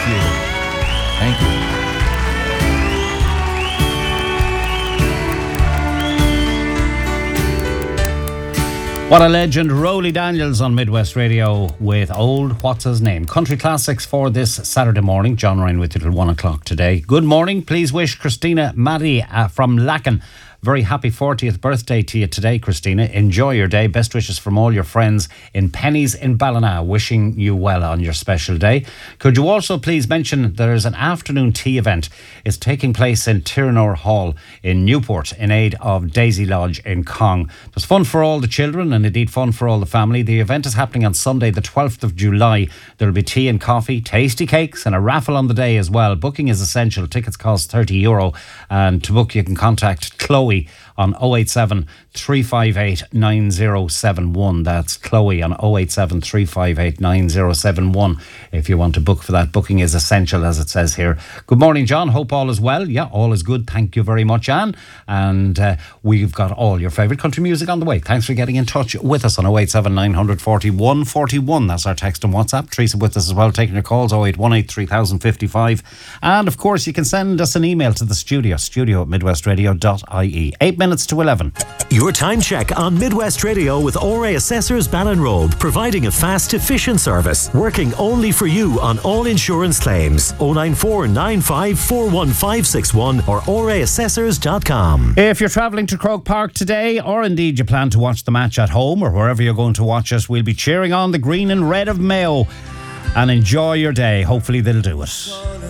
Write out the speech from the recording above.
you. Thank you. What a legend, Rolly Daniels on Midwest Radio with Old What's His Name. Country classics for this Saturday morning. John Ryan with you till 1 o'clock today. Good morning. Please wish Christina Maddie from Lacken very happy 40th birthday to you today, Christina. Enjoy your day. Best wishes from all your friends in Penny's in Ballina. Wishing you well on your special day. Could you also please mention there's an afternoon tea event. It's taking place in Tirnor Hall in Newport in aid of Daisy Lodge in Cong. There's fun for all the children and indeed fun for all the family. The event is happening on Sunday the 12th of July. There'll be tea and coffee, tasty cakes and a raffle on the day as well. Booking is essential. Tickets cost €30 and to book you can contact Chloe on 087 358 9071. That's Chloe on 087 358 9071 if you want to book for that. Booking is essential, as it says here. Good morning, John. Hope all is well. Yeah, all is good. Thank you very much, Anne. And we've got all your favourite country music on the way. Thanks for getting in touch with us on 087 940 141. That's our text and WhatsApp. Teresa with us as well, taking your calls, 0818 3055. And of course, you can send us an email to the studio at midwestradio.ie. 8 minutes to 11. Your time check on Midwest Radio with Ore Assessors Ballinrobe, providing a fast, efficient service, working only for you on all insurance claims. 094 95 41561 or oreassessors.com. If you're travelling to Croke Park today, or indeed you plan to watch the match at home or wherever you're going to watch it, we'll be cheering on the green and red of Mayo. And enjoy your day. Hopefully they'll do it.